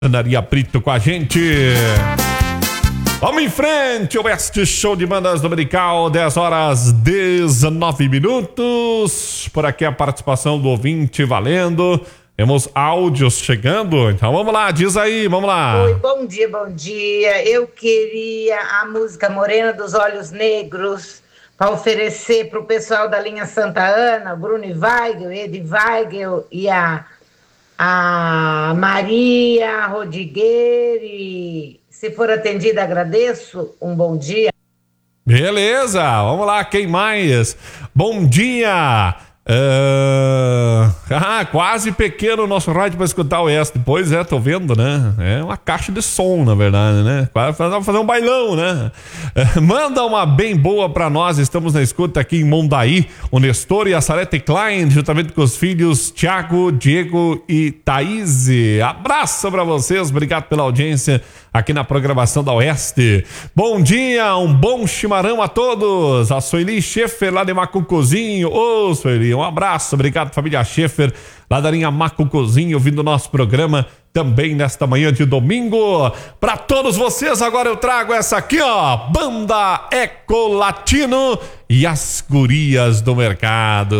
Maria Brito com a gente. Vamos em frente, Oeste Show de Bandas Dominical, 10h19. Por aqui a participação do ouvinte valendo. Temos áudios chegando, então vamos lá, diz aí, vamos lá. Oi, bom dia, bom dia. Eu queria a música Morena dos Olhos Negros para oferecer para o pessoal da linha Santa Ana, Bruno Weigel, Edi Weigel e a Maria Rodrigues. E se for atendida, agradeço. Um bom dia. Beleza, vamos lá, quem mais? Bom dia. Quase pequeno o nosso rádio para escutar o Oeste. Pois é, tô vendo, né? É uma caixa de som, na verdade, né? Quase fazer um bailão, né? Manda uma bem boa para nós. Estamos na escuta aqui em Mondaí. O Nestor e a Sarete Klein, juntamente com os filhos Tiago, Diego e Thaís. Abraço para vocês, obrigado pela audiência aqui na programação da Oeste. Bom dia, um bom chimarrão a todos. A Sueli Schaefer lá de Macucozinho. Ô, Sueli, um abraço, obrigado família Schaefer lá da linha Macucozinho, ouvindo o nosso programa também nesta manhã de domingo. Para todos vocês, agora eu trago essa aqui, ó, Banda Eco Latino e as Gurias do Mercado.